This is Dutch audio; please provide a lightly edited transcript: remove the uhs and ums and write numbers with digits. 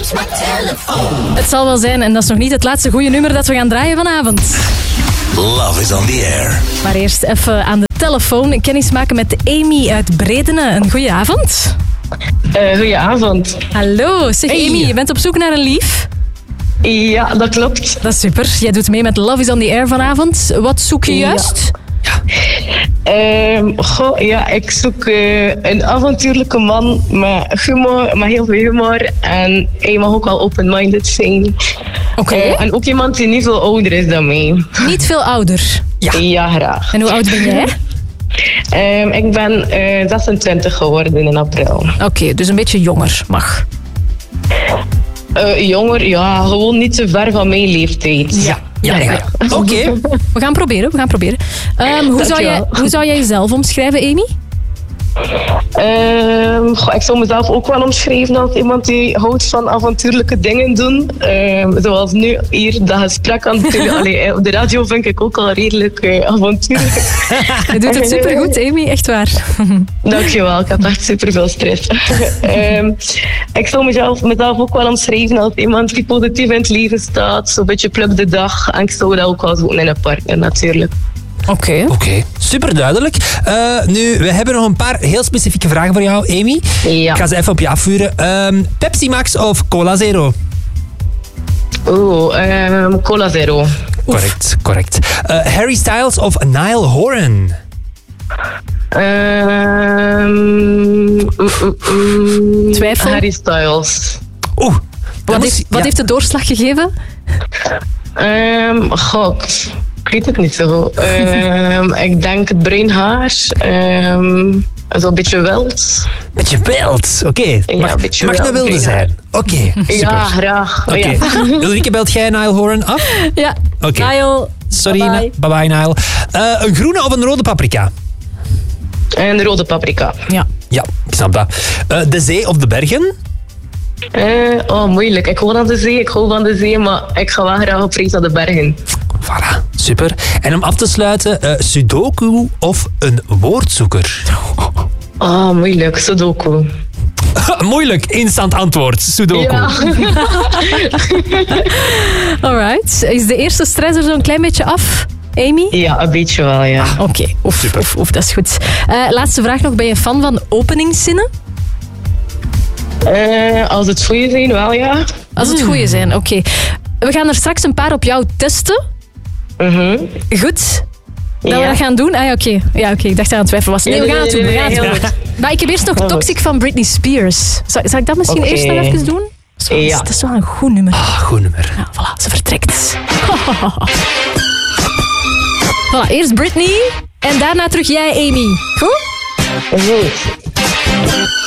Use my telephone. Het zal wel zijn en dat is nog niet het laatste goede nummer dat we gaan draaien vanavond. Love is on the air. Maar eerst even aan de telefoon kennis maken met Amy uit Bredene. Een goeie avond. Goedenavond. Hallo, zeg Hey. Amy, je bent op zoek naar een lief? Ja, dat klopt. Dat is super. Jij doet mee met Love is on the air vanavond. Wat zoek je juist? Ik zoek een avontuurlijke man met humor, met heel veel humor. En hij mag ook wel open-minded zijn. Oké. En ook iemand die niet veel ouder is dan mij. Niet veel ouder. Ja, graag. En hoe oud ben jij? Ik ben 26 geworden in april. Oké, dus een beetje jonger mag. Jonger, ja, gewoon niet te ver van mijn leeftijd. Ja. Oké. We gaan proberen. Hoe zou jij jezelf omschrijven, Amy? Ik zou mezelf ook wel omschrijven als iemand die houdt van avontuurlijke dingen doen. Zoals nu hier dat gesprek aan op de radio vind ik ook al redelijk avontuurlijk. Je doet het supergoed, Amy, echt waar. Dankjewel, ik heb echt super veel stress. Ik zou mezelf ook wel omschrijven als iemand die positief in het leven staat. Zo'n beetje pluk de dag. En ik zou dat ook wel zoeken in een partner natuurlijk. Oké. Super duidelijk. Nu, we hebben nog een paar heel specifieke vragen voor jou, Amy. Ja. Ik ga ze even op je afvuren. Pepsi Max of Cola Zero? Cola Zero. Correct. Harry Styles of Niall Horan? Twijfel? Harry Styles. Wat heeft de doorslag gegeven? Ik weet het niet zo. Ik denk het bruin haar. Zo'n beetje wild. Beetje wild, oké. Ja, een beetje mag wild, nou wilde zijn. Oké, super. Ja, graag. Oké. Ja. Ulrike, belt jij Niall Horan af? Ja. Oké. Niall. Sorry, Bye-bye. Niall. Een groene of een rode paprika? En de rode paprika. Ja. Ik snap dat. De zee of de bergen? Moeilijk. Ik woon aan de zee, ik hou van de zee, maar ik ga wel graag op reis naar de bergen. Voilà, super. En om af te sluiten, Sudoku of een woordzoeker? Moeilijk. Sudoku. Moeilijk, instant antwoord. Sudoku. Ja. Alright. Is de eerste stress er zo'n klein beetje af, Amy? Ja, een beetje wel, ja. Oké. Oef, dat is goed. Laatste vraag nog. Ben je fan van openingszinnen? Als het goede zijn, wel ja. Als het goede zijn, oké. We gaan er straks een paar op jou testen. Goed. Dat we dat gaan doen? Oké. Ja, oké. Ik dacht aan het twijfelen was. Nee, we gaan het doen. heel goed. Maar ik heb eerst nog Toxic van Britney Spears. Zal ik dat misschien eerst nog even doen? Dat is wel een goed nummer. Goed nummer. Ja, voilà, ze vertrekt. Voilà, eerst Britney en daarna terug jij, Amy. Goed? Goed.